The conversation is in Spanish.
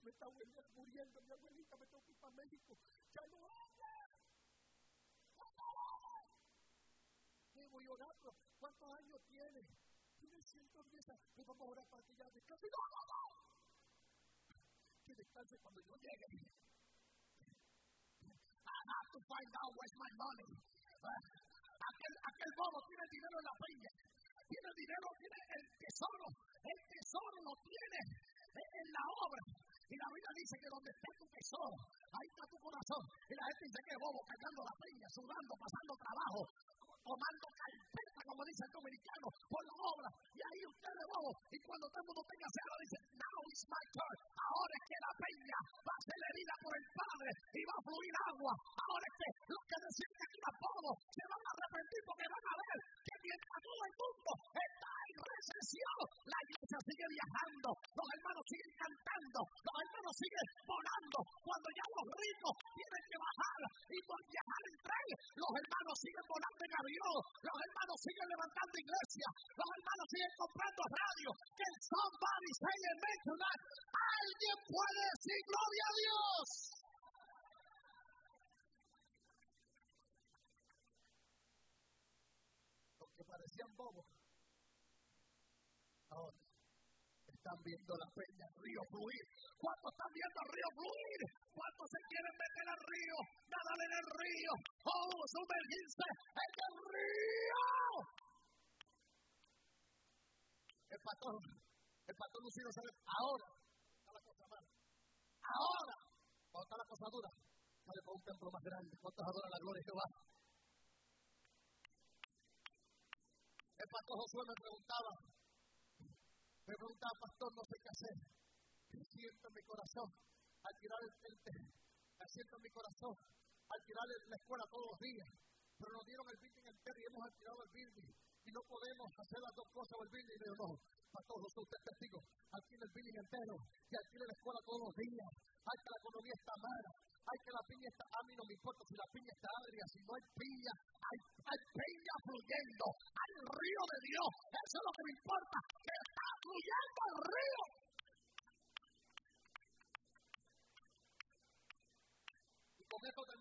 me está muriendo mi abuelita, me tengo que ir para México. Ya no habla. Voy a orar, pero ¿cuántos años tiene? Tiene 110 años. Pues vamos a orar para que ya descanse. ¡No! Que descanse cuando yo llegue. I have to find out where's my money. Aquel bobo tiene dinero en la peña. Tiene dinero, tiene el tesoro. El tesoro lo tiene en la obra. Y la Biblia dice que donde esté tu tesoro, ahí está tu corazón. Y la gente dice que es bobo, cargando la peña, sudando, pasando trabajo, tomando carpeta, como dice el dominicano, por la obra. Y ahí usted es bobo. Y cuando todo el mundo tenga cero, dice, now it's my turn. Ahora es que la peña va a ser herida por el Padre y va a fluir agua. Ahora es que los que decían que era bobo se van a arrepentir porque van a ver que mientras todo el mundo está en recesión, la iglesia sigue viajando, los hermanos siguen cantando, los hermanos siguen volando. Cuando ya los ricos tienen que bajar y por viajar en tren, los hermanos siguen volando en avión, los hermanos siguen levantando iglesias, los hermanos siguen comprando radio. Que somebody say amen tonight. Alguien puede decir gloria a Dios. Los que parecían bobos ahora están viendo la peña, el río fluir. ¿Cuántos están viendo el río fluir? ¿Cuántos se quieren meter al río? Nadar en el río. ¡Oh, sumergirse en el río! El pastor Lucino sabe, ahora está la cosa mala. Ahora, cuando está la cosa dura, sale por un templo más grande. ¿Cuántos adoran la gloria de Jehová? El pastor Josué me preguntaba, pastor, no sé qué hacer. Siento en mi corazón alquilar el tente, siento en mi corazón alquilar la escuela todos los días, pero nos dieron el building entero y hemos alquilado el building y no podemos hacer las dos cosas. El building, y digo, no, pastor, usted es testigo, alquila el building entero y alquila la escuela todos los días. Hay que la economía está mala, hay que la piña está, a mí no me importa si la piña está agria, si no hay piña, hay piña fluyendo, hay el río de Dios, eso es lo que me importa, que está fluyendo el río. Con esto